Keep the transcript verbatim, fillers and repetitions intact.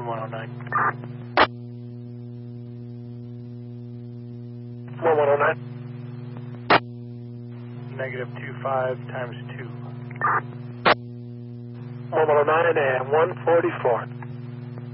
one oh nine. one one oh nine. Negative two five times two. one one oh nine and one forty-four.